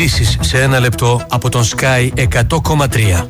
Ειδήσεις σε ένα λεπτό από τον Sky 100,3.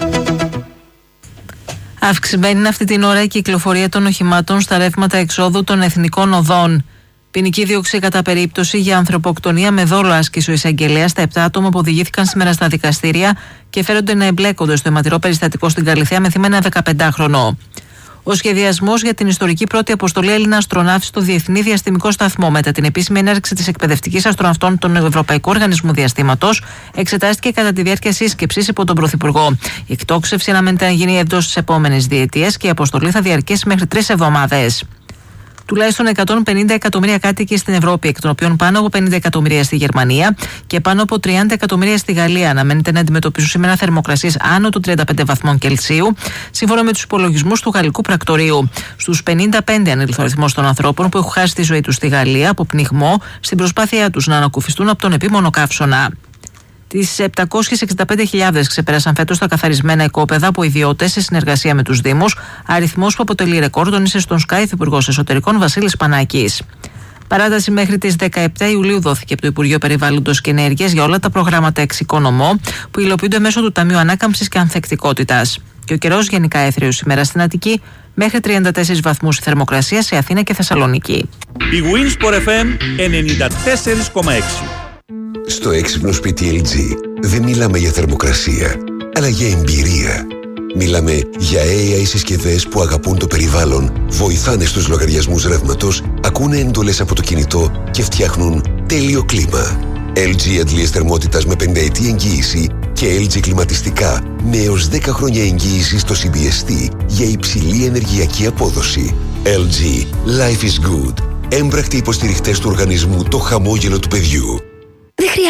Αυξημένη είναι αυτή την ώρα η κυκλοφορία των οχημάτων στα ρεύματα εξόδου των εθνικών οδών. Ποινική δίωξη κατά περίπτωση για ανθρωποκτονία με δόλο άσκησε ο εισαγγελέας στα 7 άτομα που οδηγήθηκαν σήμερα στα δικαστήρια και φέρονται να εμπλέκονται στο αιματηρό περιστατικό στην Καλιθέα με θύμα ένα 15χρονο. Ο σχεδιασμός για την ιστορική πρώτη αποστολή Έλληνα αστροναύτη στο Διεθνή Διαστημικό Σταθμό μετά την επίσημη έναρξη της εκπαιδευτικής αστροαυτών των Ευρωπαϊκού Οργανισμού Διαστήματος εξετάστηκε κατά τη διάρκεια σύσκεψης υπό τον Πρωθυπουργό. Η εκτόξευση αναμένεται να γίνει εντός της επόμενης διετίας και η αποστολή θα διαρκέσει μέχρι 3 εβδομάδες. Τουλάχιστον 150 εκατομμύρια κάτοικοι στην Ευρώπη, εκ των οποίων πάνω από 50 εκατομμύρια στη Γερμανία και πάνω από 30 εκατομμύρια στη Γαλλία, αναμένεται να αντιμετωπίσουν σήμερα θερμοκρασίες άνω των 35 βαθμών Κελσίου, σύμφωνα με τους υπολογισμούς του Γαλλικού Πρακτορείου. Στους 55 ανήλθε ο αριθμός των ανθρώπων που έχουν χάσει τη ζωή τους στη Γαλλία από πνιγμό στην προσπάθειά τους να ανακουφιστούν από τον επίμονο καύσωνα. Τις 765.000 ξεπέρασαν φέτος τα καθαρισμένα οικόπεδα από ιδιώτες σε συνεργασία με τους Δήμους, αριθμός που αποτελεί ρεκόρ, τόνισε στον Sky Υπουργός Εσωτερικών Βασίλης Πανάκης. Παράταση μέχρι τις 17 Ιουλίου δόθηκε από το Υπουργείο Περιβάλλοντος και Ενέργειας για όλα τα προγράμματα εξοικονομώ που υλοποιούνται μέσω του Ταμείου Ανάκαμψης και Ανθεκτικότητας. Και ο καιρός γενικά έθριος σήμερα στην Αττική, μέχρι 34 βαθμούς η θερμοκρασία σε Αθήνα και Θεσσαλονίκη. Η Winsport FM 94,6. Στο έξυπνο σπίτι LG δεν μιλάμε για θερμοκρασία, αλλά για εμπειρία. Μιλάμε για AI συσκευές που αγαπούν το περιβάλλον, βοηθάνε στους λογαριασμούς ρεύματος, ακούνε εντολές από το κινητό και φτιάχνουν τέλειο κλίμα. LG αντλίες θερμότητας με 5ετή εγγύηση και LG κλιματιστικά με έως 10 χρόνια εγγύηση στο CBST για υψηλή ενεργειακή απόδοση. LG. Life is good. Έμπρακτοι υποστηριχτές του οργανισμού Το Χαμόγελο του Παιδιού. Δεν χρειάζεται